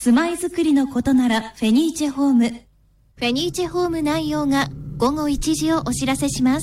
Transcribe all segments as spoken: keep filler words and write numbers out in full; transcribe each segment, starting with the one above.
住まいづくりのことならフェニーチェホーム。 フェニーチェホーム内容がごごいちじをお知らせします。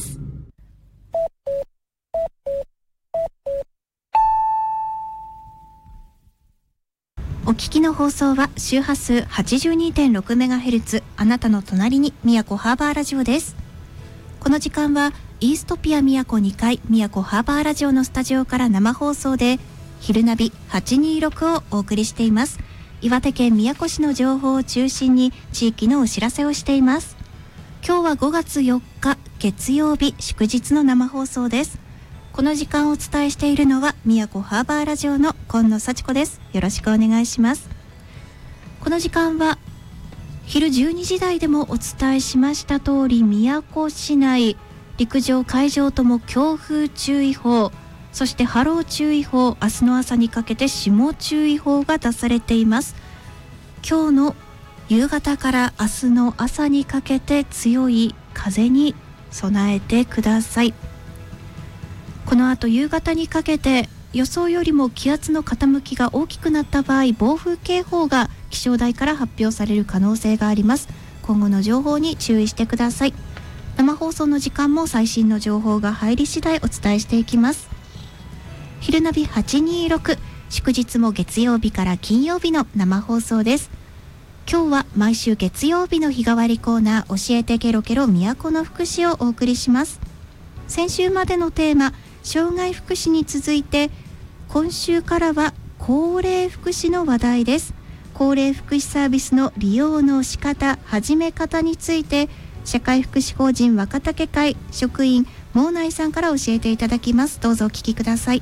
お聞きの放送は周波数 はちじゅうにてんろくメガヘルツ、 あなたの隣に宮古ハーバーラジオです。この時間はイーストピア宮古にかい宮古ハーバーラジオのスタジオから生放送で昼ナビはちにーろくをお送りしています。岩手県宮古市の情報を中心に地域のお知らせをしています。今日はごがつよっか月曜日、祝日の生放送です。この時間をお伝えしているのは宮古ハーバーラジオの今野幸子です。よろしくお願いします。この時間は昼じゅうにじ台でもお伝えしました通り、宮古市内陸上海上とも強風注意報、そして波浪注意報、明日の朝にかけて霜注意報が出されています。今日の夕方から明日の朝にかけて強い風に備えてください。この後夕方にかけて予想よりも気圧の傾きが大きくなった場合、暴風警報が気象台から発表される可能性があります。今後の情報に注意してください。生放送の時間も最新の情報が入り次第お伝えしていきます。昼ナビはちにーろく、祝日も月曜日から金曜日の生放送です。今日は毎週月曜日の日替わりコーナー、教えてケロケロ都の福祉をお送りします。先週までのテーマ障害福祉に続いて、今週からは高齢福祉の話題です。高齢福祉サービスの利用の仕方、始め方について社会福祉法人若竹会職員毛内さんから教えていただきます。どうぞお聞きください。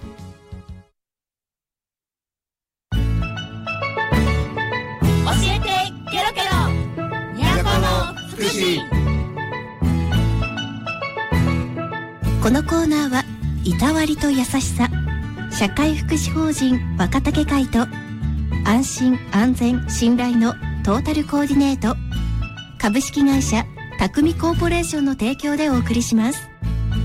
このコーナーはいたわりと優しさ、社会福祉法人若竹会と安心安全信頼のトータルコーディネート株式会社匠コーポレーションの提供でお送りします。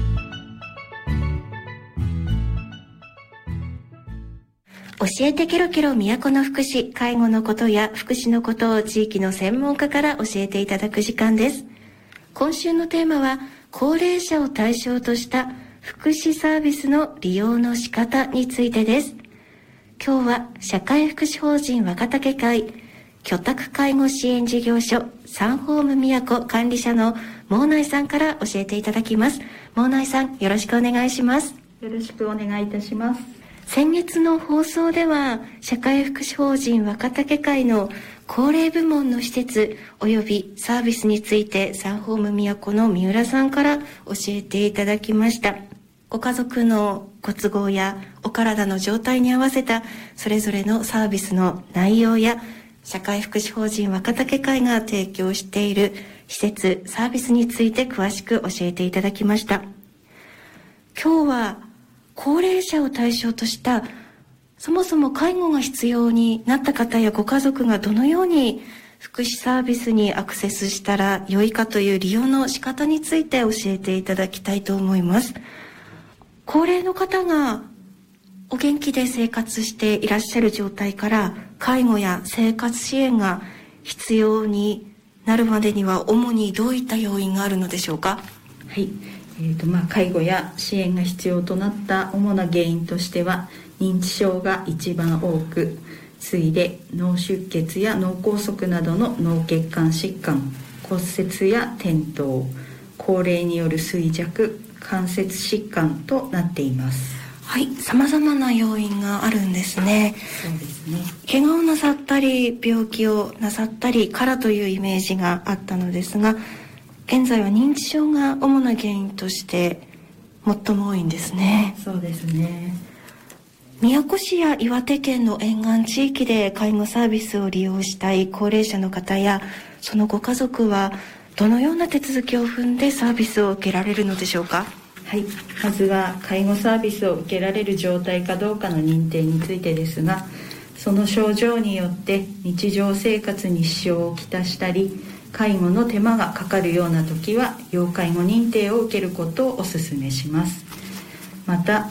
教えてケロケロ都の福祉、介護のことや福祉のことを地域の専門家から教えていただく時間です。今週のテーマは高齢者を対象とした福祉サービスの利用の仕方についてです。今日は社会福祉法人若竹会居宅介護支援事業所サンホーム宮古管理者の毛内さんから教えていただきます。毛内さん、よろしくお願いします。 よろしくお願いいたします。 先月の放送では社会福祉法人若竹会の高齢部門の施設およびサービスについてサンホーム宮古の三浦さんから教えていただきました。ご家族のご都合やお体の状態に合わせたそれぞれのサービスの内容や社会福祉法人若竹会が提供している施設サービスについて詳しく教えていただきました。今日は高齢者を対象としたそもそも介護が必要になった方やご家族がどのように福祉サービスにアクセスしたら良いかという利用の仕方について教えていただきたいと思います。高齢の方がお元気で生活していらっしゃる状態から介護や生活支援が必要になるまでには主にどういった要因があるのでしょうか。 はい、えーとまあ、介護や支援が必要となった主な原因としては認知症が一番多く、次いで脳出血や脳梗塞などの脳血管疾患、骨折や転倒、高齢による衰弱、関節疾患となっています。 はい、様々な要因があるんですね。 そうですね。 怪我をなさったり病気をなさったりからというイメージがあったのですが、現在は認知症が主な原因として最も多いんですね。 そうですね。 宮古市や岩手県の沿岸地域で介護サービスを利用したい高齢者の方やそのご家族はどのような手続きを踏んでサービスを受けられるのでしょうか。 はい、まずは介護サービスを受けられる状態かどうかの認定についてですが、その症状によって日常生活に支障をきたしたり介護の手間がかかるような時は要介護認定を受けることをお勧めします。また高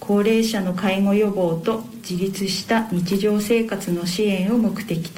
高齢者の介護予防と自立した日常生活の支援を目的と